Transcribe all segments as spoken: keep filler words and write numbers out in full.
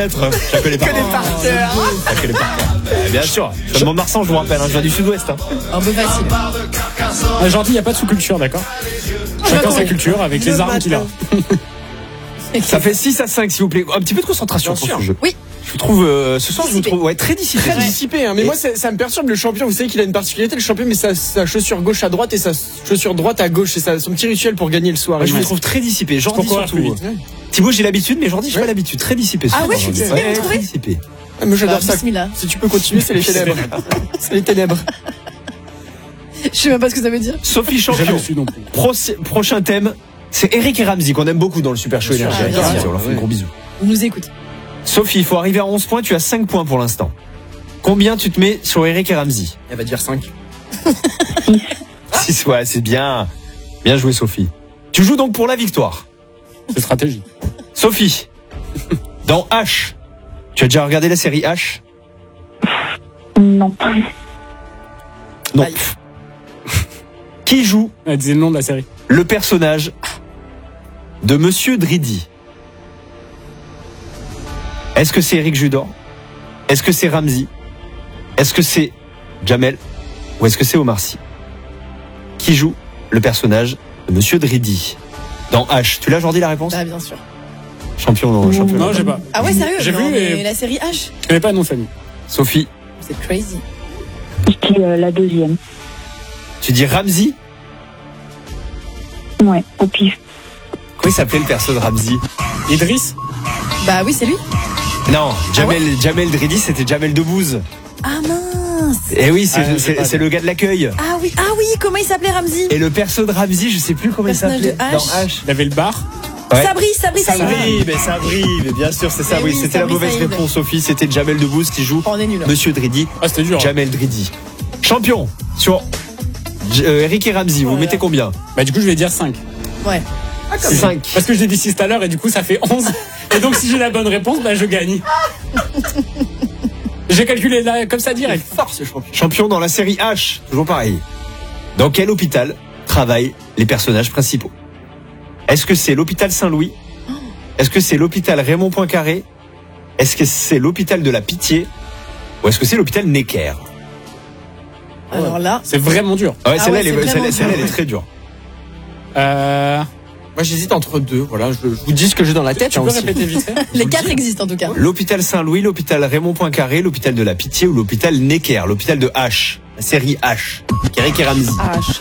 lettres. Je la connais pas. Que des par cœur. Je la connais pas. Euh, bien sûr. Je suis de Mont-de-Marsan, je vous rappelle. Hein, je viens du sud-ouest. Hein. Un peu facile. Ah, gentil, il n'y a pas de sous-culture, d'accord. Chacun sa culture avec les armes qu'il a. Ça fait six à cinq, s'il vous plaît. Un petit peu de concentration Bien pour sûr. ce jeu. Oui. Je vous trouve, euh, ce soir, je vous Dissipé. trouve ouais, très dissipé. Très dissipé, hein. Mais Et- moi, ça, ça me perturbe le champion. Vous savez qu'il a une particularité, le champion, mais sa, sa chaussure gauche à droite et sa chaussure droite à gauche. C'est ça, son petit rituel pour gagner le soir. Moi, je Ouais. vous trouve très dissipé. Jordi Pour courir surtout. plus vite. Thibaut, j'ai l'habitude, mais Jordi, j'ai Ouais. pas l'habitude. Très dissipé. ce Ah soir, ouais, je suis Jordi. dissipé, vous Ouais, trouvez très dissipé. Ah, moi, j'adore Bah, ça. bismillah. Si tu peux continuer, c'est les ténèbres. C'est les ténèbres. Je sais même pas ce que ça veut dire. Sophie Jamais Champion. su non plus. Pro- prochain thème, c'est Eric et Ramsey qu'on aime beaucoup dans le Super Show Bien Énergie. sûr, bien Bien sûr. sûr, on leur fait un gros bisou. On nous écoute. Sophie, il faut arriver à onze points. Tu as cinq points pour l'instant. Combien tu te mets sur Eric et Ramsey? Elle va dire cinq. six, ouais, c'est bien. Bien joué, Sophie. Tu joues donc pour la victoire. C'est stratégie. Sophie, dans H, tu as déjà regardé la série H? Non. Non. Aïe. Qui joue Elle disait le nom de la série. le personnage de Monsieur Dridi? Est-ce que c'est Eric Judor? Est-ce que c'est Ramsey? Est-ce que c'est Jamel? Ou est-ce que c'est Omar Sy? Qui joue le personnage de Monsieur Dridi dans H? Tu l'as, Jordi, la réponse? Bah, bien sûr. Champion, non, champion. Non, j'ai pas. Ah ouais, sérieux? J'ai Non, vu mais et- la série H. Je connais pas le nom de famille. Sophie, C'est crazy. Je dis euh, la deuxième. tu dis Ramsey? Ouais, au pif. Comment il s'appelait le perso de Ramsey? Idriss. Bah oui, c'est lui. Non, Jamel, Jamel Dridi, c'était Jamel Debbouze. Ah mince. Eh oui, c'est Ah, je sais c'est- pas, c'est ça. le gars de l'accueil. Ah oui, ah oui, comment il s'appelait Ramsey? Et le perso de Ramsey, je sais plus comment il Personnage s'appelait. de H. Dans H. Il avait le bar. Ouais. Sabri, Sabri Saïd. Sabri, mais Sabri, mais bien sûr, c'est ça, Mais oui, oui, c'était la Sabri mauvaise Saïd. réponse, Sophie, c'était Jamel Debbouze qui joue Oh, on est nul. Monsieur Dridi, Ah, c'était dur. Jamel Dridi. Champion, sur euh, Eric et Ramsey, vous Voilà. mettez combien? Bah, du coup, je vais dire cinq. Ouais. cinq. Parce que je l'ai dit six tout à l'heure et du coup, ça fait onze. Et donc, si j'ai la bonne réponse, bah, je gagne. J'ai calculé là, comme ça direct. Fort, ce champion. Champion dans la série H, toujours pareil. Dans quel hôpital travaillent les personnages principaux? Est-ce que c'est l'hôpital Saint-Louis? Est-ce que c'est l'hôpital Raymond Poincaré? Est-ce que c'est l'hôpital de la Pitié? Ou est-ce que c'est l'hôpital Necker? Alors là, C'est vraiment dur. Ouais, Ah celle-là, ouais, elle, est- c'est celle-là, vraiment celle-là, elle dur. est très dure. Euh, Moi, j'hésite entre deux. Voilà, je, je vous dis ce que j'ai dans la tête. tu hein, peux aussi. répéter vite fait? les quatre existent en tout cas. L'hôpital Saint-Louis, l'hôpital Raymond Poincaré, l'hôpital de la Pitié ou l'hôpital Necker, l'hôpital de H, la série H. Eric et Ramsey. H.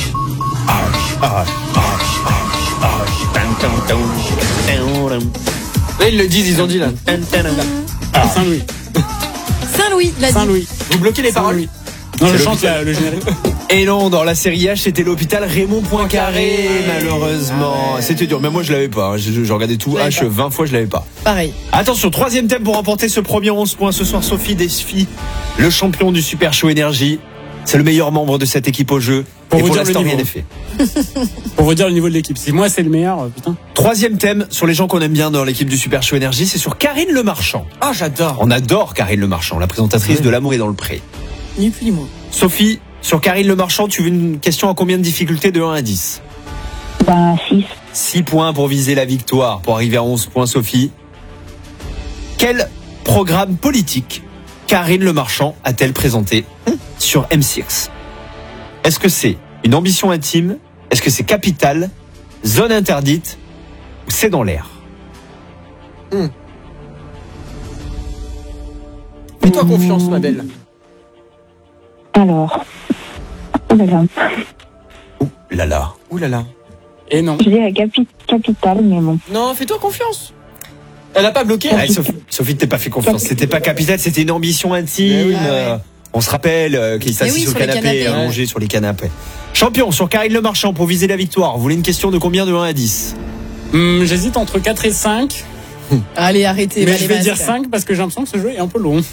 Là, ils le disent, ils ont dit là. Ah, Saint-Louis. Saint-Louis, l'a dit. Saint-Louis. Vous bloquez les paroles. Saint-Louis. Non, je C'est chante l'hôpital. la- le générique. Et non, dans la série H, c'était l'hôpital Raymond Poincaré, malheureusement. Ah ouais. C'était dur, mais moi je l'avais pas. hein. Je, je regardais tout Je l'avais H pas. vingt fois, je l'avais pas. Pareil. Attention, troisième thème pour remporter ce premier onze points. Ce soir, Sophie défie le champion du Super Show Énergie. C'est le meilleur membre de cette équipe au jeu. Pour Et vous pour dire le l'instant, rien niveau. n'est fait. Pour vous dire le niveau de l'équipe. Si moi, c'est le meilleur, euh, putain. Troisième thème sur les gens qu'on aime bien dans l'équipe du Super Show Énergie, c'est sur Karine Le Marchand. Ah, j'adore. On adore Karine Le Marchand, la présentatrice de L'amour est dans le pré. Ni plus ni moins. Sophie, sur Karine Le Marchand, tu veux une question à combien de difficultés de un à dix? Ben, six. six points pour viser la victoire, pour arriver à onze points, Sophie. Quel programme politique Karine Le Marchand a-t-elle présenté sur M six? Est-ce que c'est une ambition intime? Est-ce que c'est Capital? Zone interdite? Ou c'est dans l'air? Fais-toi confiance, ma belle. Alors. Oh là là. Ouh là là. Ouh là là. Et non. Je dis la capi- capitale, mais bon. Non, fais-toi confiance. Elle a pas bloqué. Ah, Sophie, Sophie, t'es pas fait confiance. C'était pas Capital, c'était une ambition intime. Mais oui. Ah ouais. Euh, On se rappelle euh, qu'il s'assit oui, sur le sur les canapé, canapés, allongé sur les canapés. Champion, sur Karine Le Marchand, pour viser la victoire, vous voulez une question de combien de un à dix? Hum, J'hésite entre quatre et cinq. Allez, arrêtez. Mais allez, je vais masque. dire cinq parce que j'ai l'impression que ce jeu est un peu long.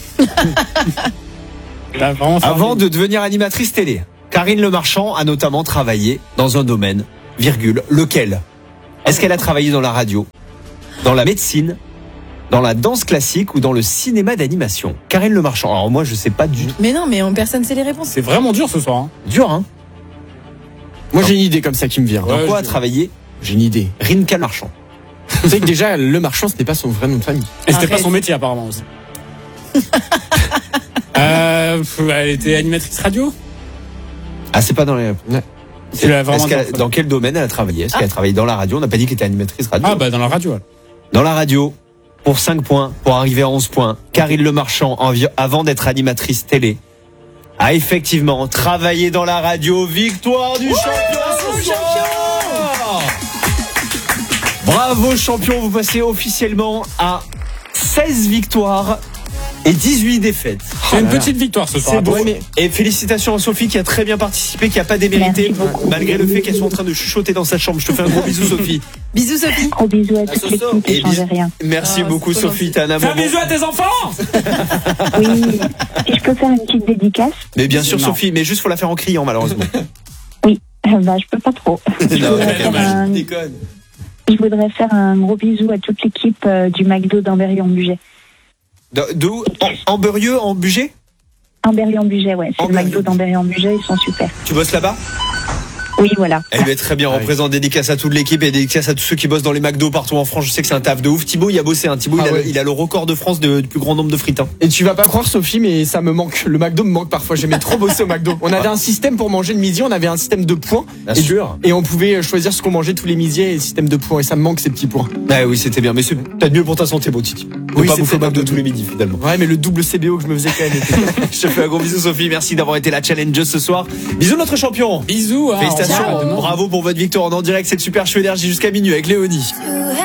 Là, vraiment, faire Avant des- de devenir animatrice télé, Karine Le Marchand a notamment travaillé dans un domaine, virgule, lequel? Est-ce qu'elle a travaillé dans la radio, dans la médecine, dans la danse classique ou dans le cinéma d'animation? Karine Le Marchand. Alors moi, je sais pas du tout. Mais non, mais on, personne sait les réponses. C'est vraiment dur ce soir. Hein. Dur, hein? Moi, j'ai une idée comme ça qui me vient. Dans Ouais, quoi je- a travaillé J'ai une idée. Rinka Marchand? Vous savez que déjà, Le Marchand, c'était pas son vrai nom de famille. Et c'était pas Arrête. son métier apparemment aussi. euh, elle était animatrice radio. Ah, c'est pas dans les. Tu l'as vraiment Est-ce qu'elle- dans- dans quel domaine elle a travaillé? Est-ce qu'elle a travaillé dans la radio? On n'a pas dit qu'elle était animatrice radio. Ah bah dans la radio. alors. Dans la radio, pour cinq points, pour arriver à onze points, Karine Le Marchand, envi- avant d'être animatrice télé, a effectivement travaillé dans la radio. Victoire du champion ce soir. Bravo champion, vous passez officiellement à seize victoires et dix-huit défaites. C'est une là là. petite victoire ce soir. C'est beau, Bravo. mais Et félicitations à Sophie qui a très bien participé, qui a pas démérité, Merci beaucoup. malgré le fait qu'elle soit en train de chuchoter dans sa chambre. Je te fais un gros bisou Sophie. Bisous, Sophie. Gros bisous à toute Soso. l'équipe Et et changez bis- rien. Merci Ah, beaucoup c'est trop Sophie, gentil. t'es un Fais amour. un bisou à tes enfants. Oui, si je peux faire une petite dédicace, Mais bien sûr Non. Sophie, mais juste faut la faire en criant malheureusement. oui, bah, je peux pas trop. Je Non, voudrais, ok, faire dommage. un, Déconne. je voudrais faire un gros bisou à toute l'équipe euh, du McDo d'Amberieu-en-Bugey. De- D'où en, en Beurieux, en Bugey? Amberieu-en-Bugey, ouais, c'est le Amberieu. McDo d'Amberieu-en-Bugey, ils sont super. Tu bosses là-bas? Oui, voilà. Eh bien, très bien, on Ah oui. représente dédicace à toute l'équipe et dédicace à tous ceux qui bossent dans les McDo partout en France. Je sais que c'est un taf de ouf. Thibaut, il a bossé. Hein. Thibaut, Ah il, a, ouais. il a le record de France de, du plus grand nombre de frites. Hein. Et tu vas pas croire Sophie, mais ça me manque. Le McDo me manque parfois. J'aimais trop bosser au McDo. On avait un système pour manger le midi, on avait un système de points. Bien et, sûr. et on pouvait choisir ce qu'on mangeait tous les midis et le système de points. Et ça me manque ces petits points. Ah oui, c'était bien. Mais c'est peut-être mieux pour ta santé, beau Titi. Faut Oui, pas c'est bouffer au peut-être McDo un peu tous les midis, finalement. Ouais, mais le double C B O que je me faisais quand même. était- Je te fais un gros bisou, Sophie. Merci d'avoir été la challengeuse ce soir. Bisous, notre champion. Bisous. hein, Félicitations. au revoir, à demain. Bravo pour votre victoire en direct. C'est le Super Show Énergie jusqu'à minuit avec Léonie.